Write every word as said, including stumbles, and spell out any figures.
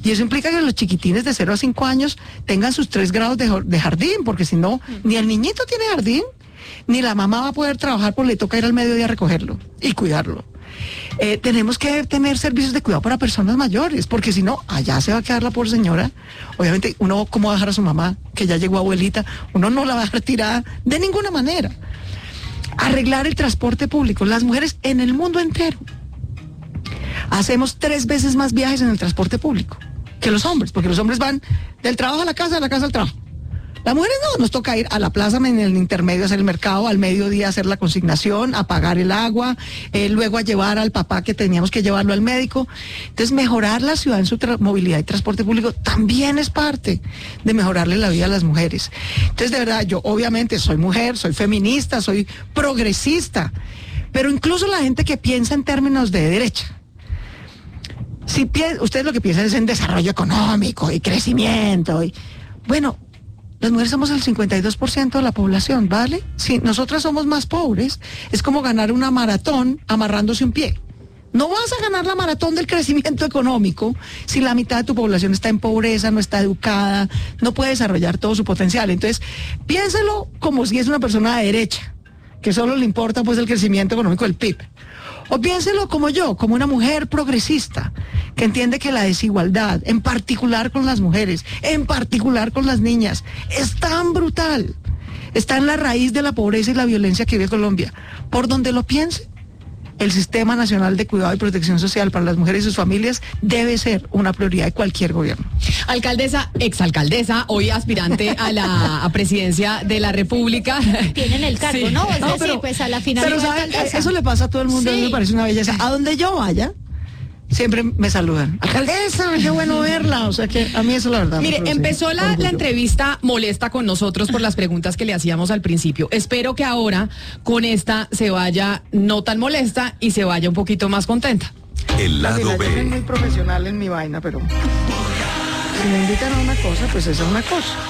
Y eso implica que los chiquitines de cero a cinco años tengan sus tres grados de, de jardín, porque si no, ni el niñito tiene jardín, ni la mamá va a poder trabajar porque le toca ir al mediodía a recogerlo y cuidarlo. Eh, tenemos que tener servicios de cuidado para personas mayores, porque si no, allá se va a quedar la pobre señora. Obviamente, uno, ¿cómo va a dejar a su mamá, que ya llegó abuelita? Uno no la va a dejar tirada de ninguna manera. Arreglar el transporte público. Las mujeres en el mundo entero hacemos tres veces más viajes en el transporte público que los hombres, porque los hombres van del trabajo a la casa, de la casa al trabajo. Las mujeres no, nos toca ir a la plaza en el intermedio a hacer el mercado, al mediodía a hacer la consignación, a pagar el agua, eh, luego a llevar al papá que teníamos que llevarlo al médico. Entonces, mejorar la ciudad en su movilidad y transporte público también es parte de mejorarle la vida a las mujeres. Entonces, de verdad, yo obviamente soy mujer, soy feminista, soy progresista, pero incluso la gente que piensa en términos de derecha, si pi- ustedes lo que piensan es en desarrollo económico y crecimiento, y bueno, las mujeres somos el cincuenta y dos por ciento de la población, ¿vale? Si nosotras somos más pobres, es como ganar una maratón amarrándose un pie. No vas a ganar la maratón del crecimiento económico si la mitad de tu población está en pobreza, no está educada, no puede desarrollar todo su potencial. Entonces, piénselo como si es una persona de derecha, que solo le importa pues el crecimiento económico del P I B. O piénselo como yo, como una mujer progresista, que entiende que la desigualdad, en particular con las mujeres, en particular con las niñas, es tan brutal, está en la raíz de la pobreza y la violencia que vive Colombia. Por donde lo piense, el Sistema Nacional de Cuidado y Protección Social para las mujeres y sus familias debe ser una prioridad de cualquier gobierno. Alcaldesa, exalcaldesa, hoy aspirante a la a presidencia de la República. Tienen el cargo, Sí. ¿no? Es No, decir, pero- pues a la final. Pero de ¿sabe? alcaldesa. Eso le pasa a todo el mundo, a mí Sí. me parece una belleza. A donde yo vaya, siempre me saludan. Alcaldesa, qué bueno verla. O sea que a mí eso la verdad. me Mire, produce empezó la, orgullo. la entrevista molesta con nosotros por las preguntas que le hacíamos al principio. Espero que ahora con esta se vaya no tan molesta y se vaya un poquito más contenta. El lado Mira, yo soy B. muy profesional en mi vaina, pero si me invitan a una cosa, pues esa es una cosa.